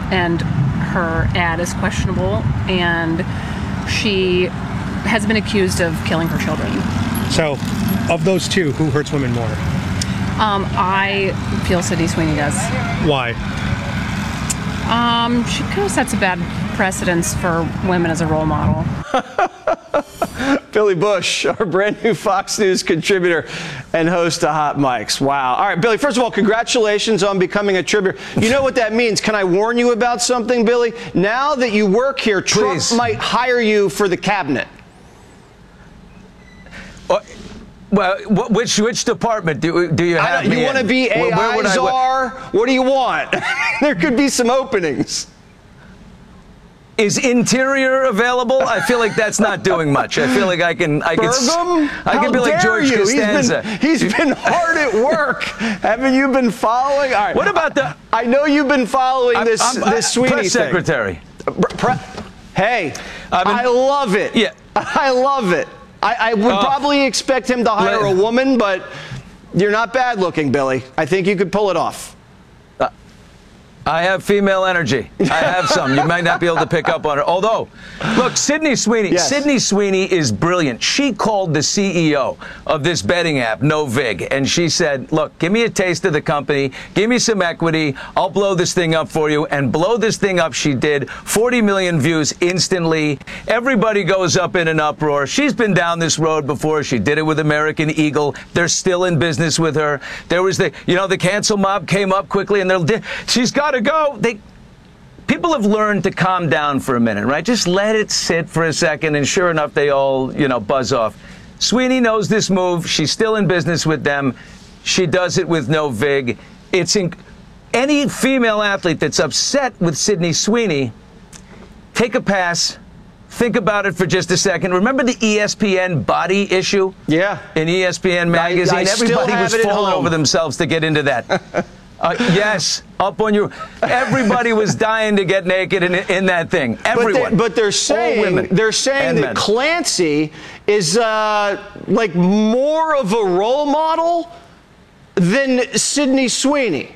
and her ad is questionable, and she has been accused of killing her children. So, of those two, who hurts women more? I feel Sydney Sweeney does. Why? She kind of sets a bad precedence for women as a role model. Billy Bush, our brand new Fox News contributor and host of Hot Mics. Wow. All right, Billy, first of all, congratulations on becoming a contributor. You know what that means. Can I warn you about something, Billy? Now that you work here, Trump might hire you for the cabinet. Well, which department do you have? You want to be AI czar? What do you want? There could be some openings. Is Interior available? I feel like that's not doing much. I feel like I can be like George Costanza. He's been hard at work. Haven't you been following? All right. What about the? I know you've been following this Sweeney press thing. secretary. Hey, I love it. Yeah, I love it. I would probably expect him to hire a woman, but you're not bad looking, Billy. I think you could pull it off. I have female energy. I have some. You might not be able to pick up on it. Although, look, Sydney Sweeney. Yes. Sydney Sweeney is brilliant. She called the CEO of this betting app, NoVig, and she said, look, give me a taste of the company. Give me some equity. I'll blow this thing up for you. And blow this thing up she did. 40 million views instantly. Everybody goes up in an uproar. She's been down this road before. She did it with American Eagle. They're still in business with her. There was the cancel mob came up quickly, and she's got to go. People have learned to calm down for a minute, right? Just let it sit for a second, and sure enough, they all, buzz off. Sweeney knows this move. She's still in business with them. She does it with NoVig. Any female athlete that's upset with Sydney Sweeney, take a pass. Think about it for just a second. Remember the ESPN body issue? Yeah. In ESPN magazine, everybody was falling over themselves to get into that. Yes, up on you. Everybody was dying to get naked in that thing. Everyone. But they're saying that Clancy is like more of a role model than Sydney Sweeney.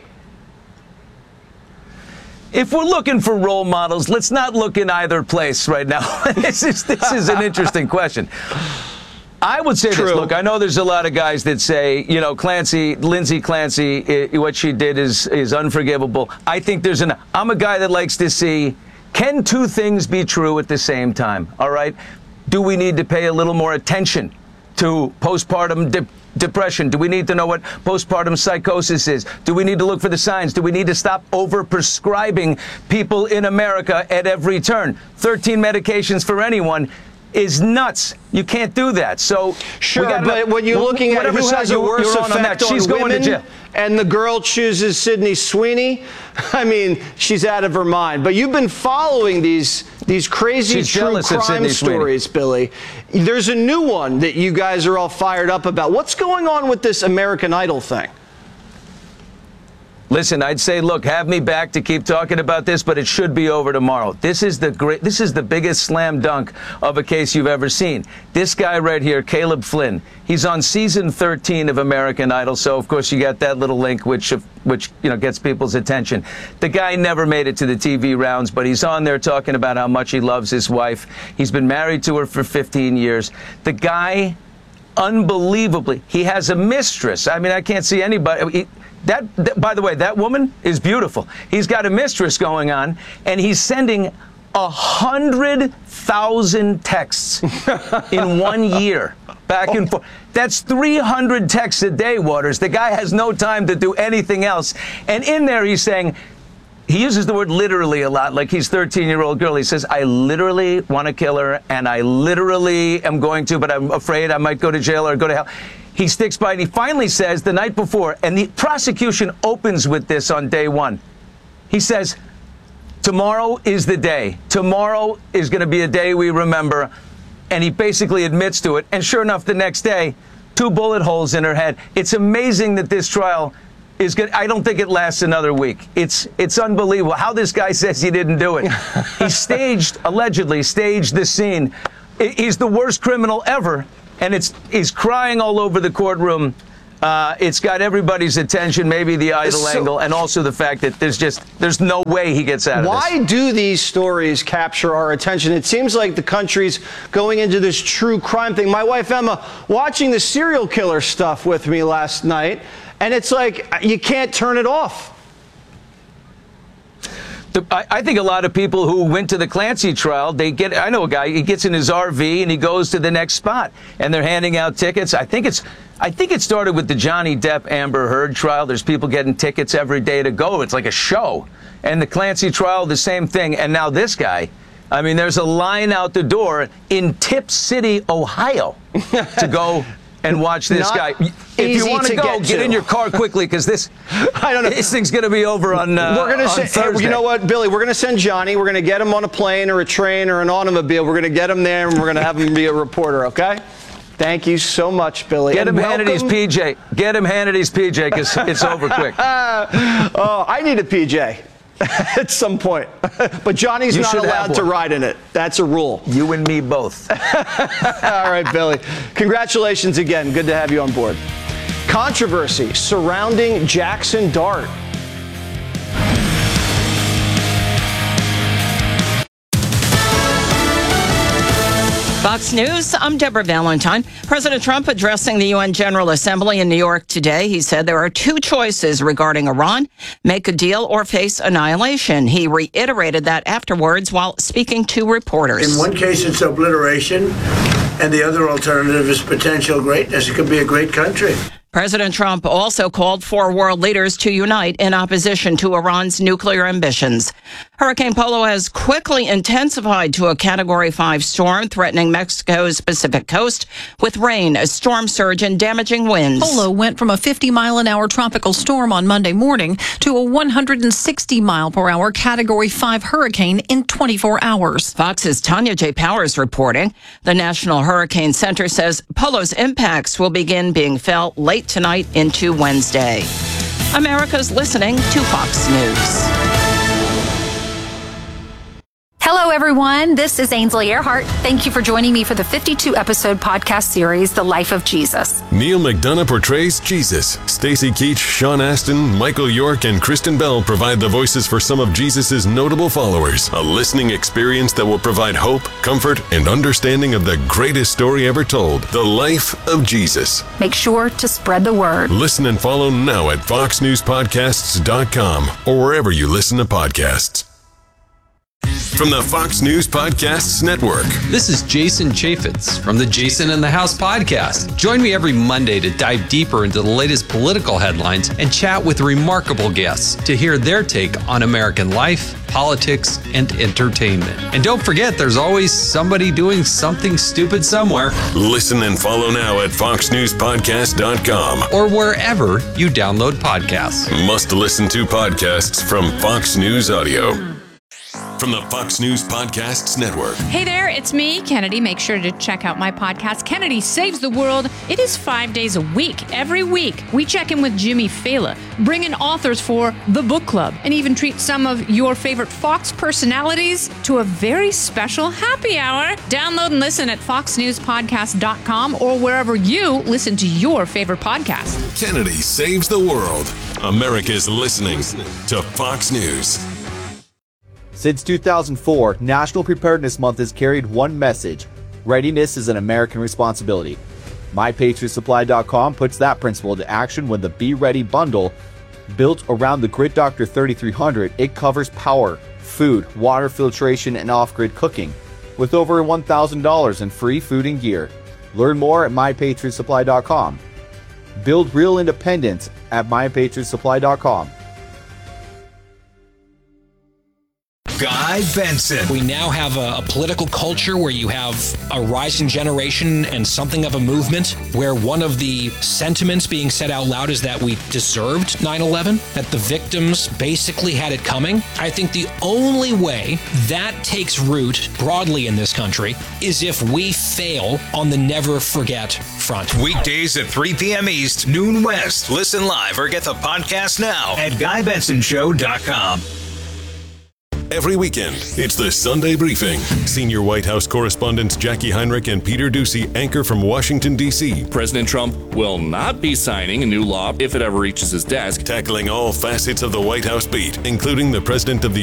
If we're looking for role models, let's not look in either place right now. This is an interesting question. I would say this. Look, I know there's a lot of guys that say, Lindsay Clancy, what she did is unforgivable. I think I'm a guy that likes to see, can two things be true at the same time? All right? Do we need to pay a little more attention to postpartum depression? Do we need to know what postpartum psychosis is? Do we need to look for the signs? Do we need to stop over-prescribing people in America at every turn? 13 medications for anyone is nuts. You can't do that. So sure, but when you're looking at who has a worse effect on women, and the girl chooses Sydney Sweeney, I mean, she's out of her mind. But you've been following these crazy true crime stories, Billy. There's a new one that you guys are all fired up about. What's going on with this American Idol thing? Listen, I'd say, look, have me back to keep talking about this, but it should be over tomorrow. This is the biggest slam dunk of a case you've ever seen. This guy right here, Caleb Flynn, he's on season 13 of American Idol, so of course you got that little link which gets people's attention. The guy never made it to the TV rounds, but he's on there talking about how much he loves his wife. He's been married to her for 15 years. The guy, unbelievably, he has a mistress. I mean, I can't see anybody. By the way, that woman is beautiful. He's got a mistress going on, and he's sending 100,000 texts in 1 year, back and forth. That's 300 texts a day, Waters. The guy has no time to do anything else. And in there, he's saying, he uses the word literally a lot, like he's 13-year-old girl. He says, I literally want to kill her, and I literally am going to, but I'm afraid I might go to jail or go to hell. He sticks by, and he finally says the night before, and the prosecution opens with this on day one. He says, tomorrow is the day. Tomorrow is going to be a day we remember. And he basically admits to it. And sure enough, the next day, 2 bullet holes in her head. It's amazing that this trial is good. I don't think it lasts another week. It's unbelievable how this guy says he didn't do it. He allegedly staged the scene. He's the worst criminal ever. And he's crying all over the courtroom It's got everybody's attention, maybe the idol angle, and also the fact that there's no way he gets out of this. Why do these stories capture our attention? It seems like the country's going into this true crime thing. My wife, Emma, watching the serial killer stuff with me last night, and it's like you can't turn it off. I think a lot of people who went to the Clancy trial, I know a guy, he gets in his RV and he goes to the next spot and they're handing out tickets. I think it started with the Johnny Depp Amber Heard trial. There's people getting tickets every day to go. It's like a show. And the Clancy trial, the same thing. And now this guy, I mean, there's a line out the door in Tip City, Ohio to go and watch this guy. If you want to go, get in your car quickly because this thing's going to be over on Thursday. Hey, you know what, Billy? We're going to send Johnny. We're going to get him on a plane or a train or an automobile. We're going to get him there, and we're going to have him be a reporter, okay? Thank you so much, Billy. Get him Hannity's PJ. Get him Hannity's PJ because it's over quick. Oh, I need a PJ. At some point. But Johnny's not allowed to ride in it. That's a rule. You and me both. All right, Billy. Congratulations again. Good to have you on board. Controversy surrounding Jackson Dart. Fox News, I'm Deborah Valentine. President Trump addressing the UN General Assembly in New York today. He said there are two choices regarding Iran, make a deal or face annihilation. He reiterated that afterwards while speaking to reporters. In one case, it's obliteration, and the other alternative is potential greatness. It could be a great country. President Trump also called for world leaders to unite in opposition to Iran's nuclear ambitions. Hurricane Polo has quickly intensified to a Category 5 storm threatening Mexico's Pacific coast with rain, a storm surge, and damaging winds. Polo went from a 50-mile-an-hour tropical storm on Monday morning to a 160-mile-per-hour Category 5 hurricane in 24 hours. Fox's Tanya J. Powers reporting. The National Hurricane Center says Polo's impacts will begin being felt late tonight into Wednesday. America's listening to Fox News. Hello, everyone. This is Ainsley Earhart. Thank you for joining me for the 52-episode podcast series, The Life of Jesus. Neil McDonough portrays Jesus. Stacy Keach, Sean Astin, Michael York, and Kristen Bell provide the voices for some of Jesus' notable followers. A listening experience that will provide hope, comfort, and understanding of the greatest story ever told, The Life of Jesus. Make sure to spread the word. Listen and follow now at foxnewspodcasts.com or wherever you listen to podcasts. From the Fox News Podcasts Network. This is Jason Chaffetz from the Jason in the House podcast. Join me every Monday to dive deeper into the latest political headlines and chat with remarkable guests to hear their take on American life, politics, and entertainment. And don't forget, there's always somebody doing something stupid somewhere. Listen and follow now at foxnewspodcast.com or wherever you download podcasts. Must listen to podcasts from Fox News Audio. From the Fox News Podcasts Network. Hey there, it's me, Kennedy. Make sure to check out my podcast, Kennedy Saves the World. It is 5 days a week. Every week, we check in with Jimmy Fallon, bring in authors for the book club, and even treat some of your favorite Fox personalities to a very special happy hour. Download and listen at foxnewspodcast.com or wherever you listen to your favorite podcast. Kennedy Saves the World. America's listening to Fox News. Since 2004, National Preparedness Month has carried one message: readiness is an American responsibility. MyPatriotSupply.com puts that principle into action when the Be Ready bundle, built around the Grid Doctor 3300, it covers power, food, water filtration, and off-grid cooking, with over $1,000 in free food and gear. Learn more at MyPatriotSupply.com. Build real independence at MyPatriotSupply.com. Guy Benson. We now have a political culture where you have a rising generation and something of a movement where one of the sentiments being said out loud is that we deserved 9/11, that the victims basically had it coming. I think the only way that takes root broadly in this country is if we fail on the never forget front. Weekdays at 3 p.m. East, noon West. Listen live or get the podcast now at GuyBensonShow.com. every weekend. It's the Sunday Briefing. Senior White House correspondents Jackie Heinrich and Peter Doocy anchor from Washington, D.C. President Trump will not be signing a new law if it ever reaches his desk. Tackling all facets of the White House beat, including the President of the